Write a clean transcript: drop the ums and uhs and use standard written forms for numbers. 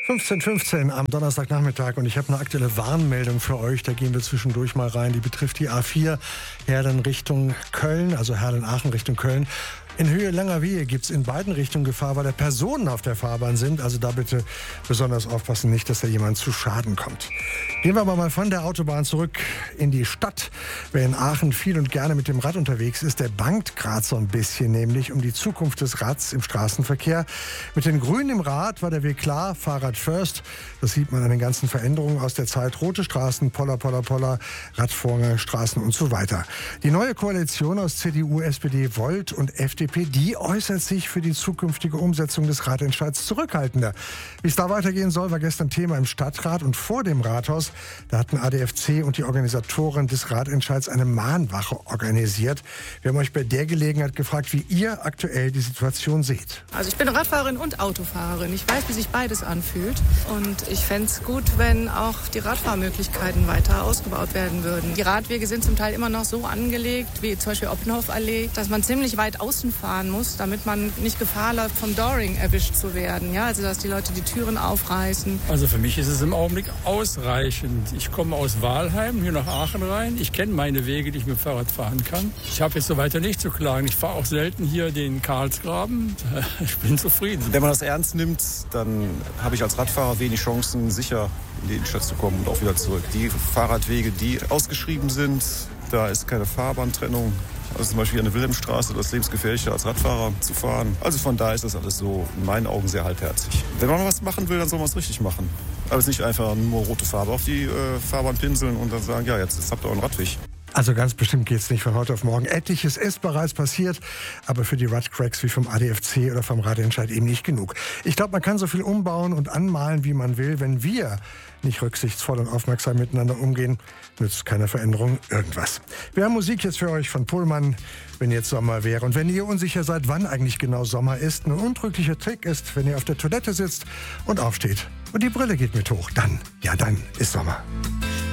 15:15 am Donnerstagnachmittag und ich habe eine aktuelle Warnmeldung für euch. Da gehen wir zwischendurch mal rein. Die betrifft die A4 Herlen Richtung Köln, also Herlen-Aachen Richtung Köln. In Höhe Langerwehe gibt es in beiden Richtungen Gefahr, weil da Personen auf der Fahrbahn sind. Also da bitte besonders aufpassen, nicht, dass da jemand zu Schaden kommt. Gehen wir aber mal von der Autobahn zurück in die Stadt. Wer in Aachen viel und gerne mit dem Rad unterwegs ist, der bangt gerade so ein bisschen, nämlich um die Zukunft des Rads im Straßenverkehr. Mit den Grünen im Rad war der Weg klar, Fahrrad first. Das sieht man an den ganzen Veränderungen aus der Zeit. Rote Straßen, Poller, Radvorrang, Straßen und so weiter. Die neue Koalition aus CDU, SPD, Volt und FDP, die äußert sich für die zukünftige Umsetzung des Ratentscheids zurückhaltender. Wie es da weitergehen soll, war gestern Thema im Stadtrat und vor dem Rathaus. Da hatten ADFC und die Organisatoren des Ratentscheids eine Mahnwache organisiert. Wir haben euch bei der Gelegenheit gefragt, wie ihr aktuell die Situation seht. Also ich bin Radfahrerin und Autofahrerin. Ich weiß, wie sich beides anfühlt. Und ich fände es gut, wenn auch die Radfahrmöglichkeiten weiter ausgebaut werden würden. Die Radwege sind zum Teil immer noch so angelegt, wie zum Beispiel Oppenhof-Allee, dass man ziemlich weit außen fahren muss, damit man nicht Gefahr läuft, vom Doring erwischt zu werden. Ja, also dass die Leute die Türen aufreißen. Also für mich ist es im Augenblick ausreichend. Ich komme aus Walheim hier nach Aachen rein. Ich kenne meine Wege, die ich mit dem Fahrrad fahren kann. Ich habe jetzt so weiter nicht zu klagen. Ich fahre auch selten hier den Karlsgraben. Ich bin zufrieden. Wenn man das ernst nimmt, dann habe ich als Radfahrer wenig Chancen, sicher in die Innenstadt zu kommen und auch wieder zurück. Die Fahrradwege, die ausgeschrieben sind, da ist keine Fahrbahntrennung. Also zum Beispiel an der Wilhelmstraße, das ist lebensgefährlicher als Radfahrer zu fahren. Also von daher ist das alles so in meinen Augen sehr halbherzig. Wenn man was machen will, dann soll man es richtig machen. Aber es ist nicht einfach nur rote Farbe auf die Fahrbahn pinseln und dann sagen, ja, jetzt habt ihr euren Radweg. Also ganz bestimmt geht es nicht von heute auf morgen. Etliches ist bereits passiert, aber für die Radcracks wie vom ADFC oder vom Ratentscheid eben nicht genug. Ich glaube, man kann so viel umbauen und anmalen, wie man will. Wenn wir nicht rücksichtsvoll und aufmerksam miteinander umgehen, nützt keine Veränderung irgendwas. Wir haben Musik jetzt für euch von Pohlmann, wenn jetzt Sommer wäre. Und wenn ihr unsicher seid, wann eigentlich genau Sommer ist, ein untrüglicher Trick ist, wenn ihr auf der Toilette sitzt und aufsteht und die Brille geht mit hoch, dann ist Sommer.